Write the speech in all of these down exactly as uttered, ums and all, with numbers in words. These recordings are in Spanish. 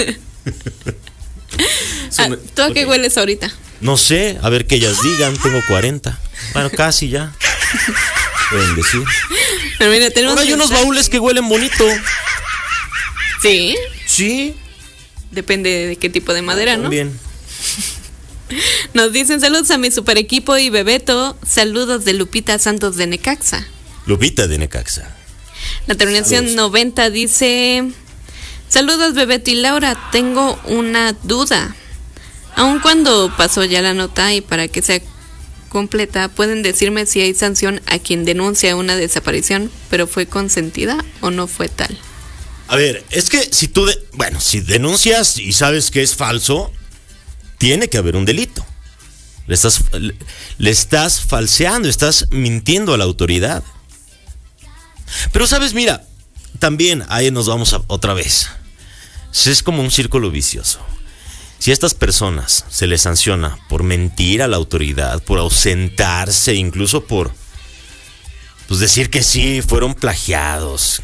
Ah, ¿tú a qué okay. hueles ahorita? No sé, a ver que ellas digan, tengo cuarenta. Bueno, casi ya. Pueden decir. Pero mira, tenemos Ahora hay unos baúles que huelen bonito. ¿Sí? Sí. Depende de qué tipo de madera, ¿no? Bien. Nos dicen saludos a mi super equipo y Bebeto. Saludos de Lupita Santos de Necaxa. Lupita de Necaxa. La terminación saludos. noventa dice: saludos Bebeto y Laura, tengo una duda. Aun cuando pasó ya la nota y para que sea completa, ¿pueden decirme si hay sanción a quien denuncia una desaparición, pero fue consentida o no fue tal? A ver, es que si tú, de, bueno, si denuncias y sabes que es falso, tiene que haber un delito. Le estás, le, le estás falseando, estás mintiendo a la autoridad. Pero sabes, mira, también ahí nos vamos a, otra vez. Es como un círculo vicioso. Si a estas personas se les sanciona por mentir a la autoridad, por ausentarse, incluso por pues decir que sí, fueron plagiados,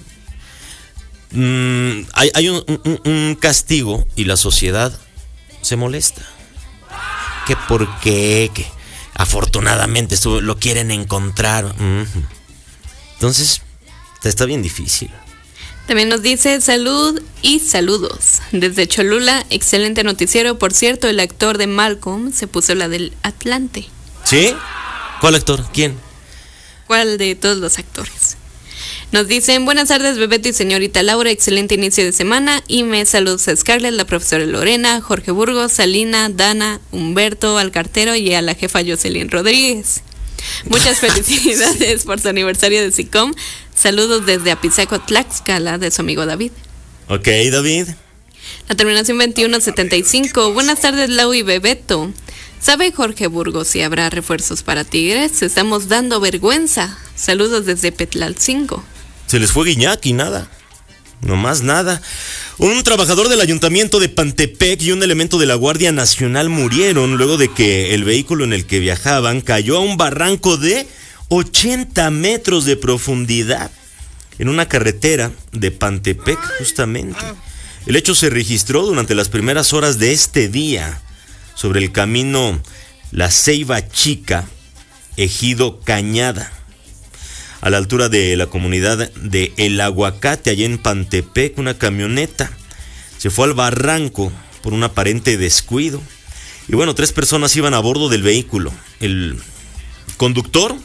mm, hay, hay un, un, un castigo y la sociedad se molesta. ¿Que por qué? Que afortunadamente esto lo quieren encontrar. Uh-huh. Entonces, está bien difícil. También nos dice salud y saludos. Desde Cholula, excelente noticiero. Por cierto, el actor de Malcolm se puso la del Atlante. ¿Sí? ¿Cuál actor? ¿Quién? ¿Cuál de todos los actores? Nos dicen, buenas tardes, Bebeto y señorita Laura, excelente inicio de semana. Y me saludos a Scarlett, la profesora Lorena, Jorge Burgos, Salina, Dana, Humberto, al cartero y a la jefa Jocelyn Rodríguez. Muchas felicidades sí. por su aniversario de SICOM. Saludos desde Apizaco, Tlaxcala, de su amigo David. Ok, David. La terminación veintiuno setenta y cinco. Buenas tardes, Lau y Bebeto. ¿Sabe Jorge Burgos si habrá refuerzos para Tigres? Estamos dando vergüenza. Saludos desde Petlalcingo. Se les fue Guiñac y nada. No más nada. Un trabajador del ayuntamiento de Pantepec y un elemento de la Guardia Nacional murieron luego de que el vehículo en el que viajaban cayó a un barranco de ochenta metros de profundidad en una carretera de Pantepec, justamente. El hecho se registró durante las primeras horas de este día sobre el camino La Ceiba Chica, Ejido Cañada, a la altura de la comunidad de El Aguacate, allá en Pantepec. Una camioneta se fue al barranco por un aparente descuido. Y bueno, tres personas iban a bordo del vehículo. El conductor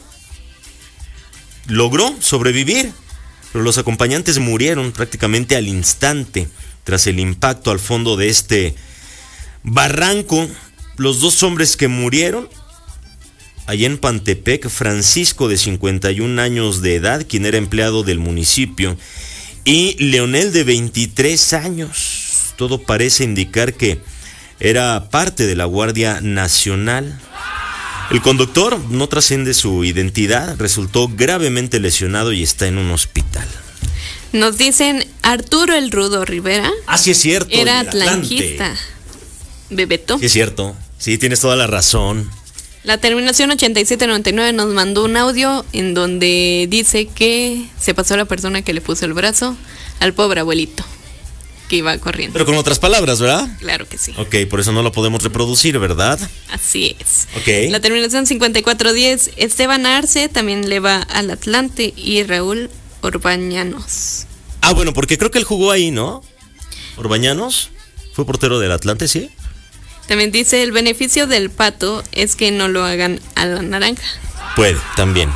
logró sobrevivir, pero los acompañantes murieron prácticamente al instante tras el impacto al fondo de este barranco. Los dos hombres que murieron allá en Pantepec, Francisco, de cincuenta y un años de edad, quien era empleado del municipio, y Leonel, de veintitrés años. Todo parece indicar que era parte de la Guardia Nacional. El conductor no trasciende su identidad, resultó gravemente lesionado y está en un hospital. Nos dicen Arturo el Rudo Rivera. Ah, sí es cierto. Era atlanquista. Bebeto. Sí es cierto. Sí, tienes toda la razón. La terminación ochenta y siete noventa y nueve nos mandó un audio en donde dice que se pasó la persona que le puso el brazo al pobre abuelito que iba corriendo. Pero con otras palabras, ¿verdad? Claro que sí. Ok, por eso no lo podemos reproducir, ¿verdad? Así es. Ok. La terminación cincuenta y cuatro diez, Esteban Arce también le va al Atlante y Raúl Orbañanos. Ah, bueno, porque creo que él jugó ahí, ¿no? Orbañanos fue portero del Atlante, ¿sí? También dice, el beneficio del pato es que no lo hagan a la naranja. Puede, también.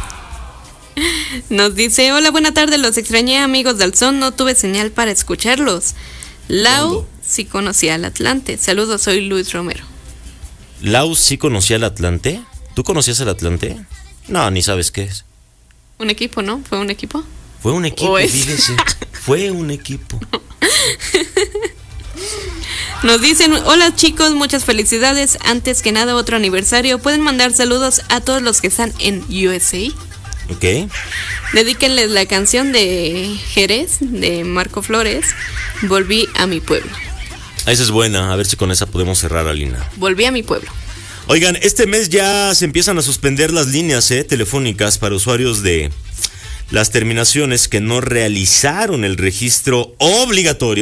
Nos dice, hola, buena tarde, los extrañé, amigos del Son, no tuve señal para escucharlos. Lau ¿Dónde? Sí conocía al Atlante. Saludos, soy Luis Romero. ¿Lau sí conocía al Atlante? ¿Tú conocías al Atlante? No, ni sabes qué es. Un equipo, ¿no? ¿Fue un equipo? Fue un equipo, fíjese. Fue un equipo. Nos dicen, hola chicos, muchas felicidades. Antes que nada, otro aniversario. ¿Pueden mandar saludos a todos los que están en U S A? Ok. Dedíquenles la canción de Jerez, de Marco Flores, Volví a mi pueblo. Esa es buena, a ver si con esa podemos cerrar, Alina. Volví a mi pueblo. Oigan, este mes ya se empiezan a suspender las líneas eh, telefónicas para usuarios de las terminaciones que no realizaron el registro obligatorio